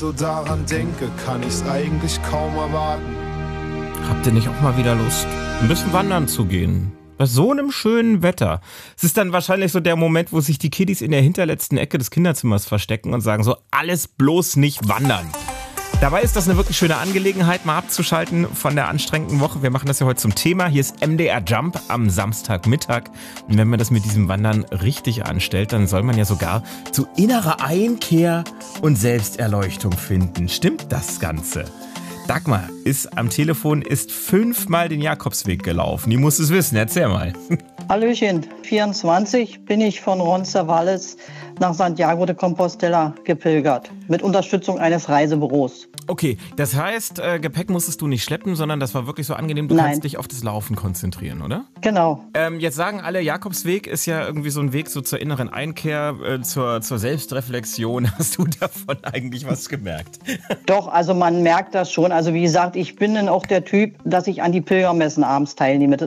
so daran denke, kann ich's eigentlich kaum erwarten. Habt ihr nicht auch mal wieder Lust, ein bisschen wandern zu gehen? Bei so einem schönen Wetter. Es ist dann wahrscheinlich so der Moment, wo sich die Kiddies in der hinterletzten Ecke des Kinderzimmers verstecken und sagen so, alles bloß nicht wandern. Dabei ist das eine wirklich schöne Angelegenheit, mal abzuschalten von der anstrengenden Woche. Wir machen das ja heute zum Thema. Hier ist MDR Jump am Samstagmittag. Und wenn man das mit diesem Wandern richtig anstellt, dann soll man ja sogar zu innerer Einkehr und Selbsterleuchtung finden. Stimmt das Ganze? Dagmar ist am Telefon, ist 5-mal den Jakobsweg gelaufen. Die muss es wissen, erzähl mal. Hallöchen, 24 bin ich von Roncesvalles nach Santiago de Compostela gepilgert, mit Unterstützung eines Reisebüros. Okay, das heißt, Gepäck musstest du nicht schleppen, sondern das war wirklich so angenehm, du kannst dich auf das Laufen konzentrieren, oder? Genau. Jetzt sagen alle, Jakobsweg ist ja irgendwie so ein Weg so zur inneren Einkehr, zur Selbstreflexion. Hast du davon eigentlich was gemerkt? Doch, also man merkt das schon. Also wie gesagt, ich bin dann auch der Typ, dass ich an die Pilgermessen abends teilnehme.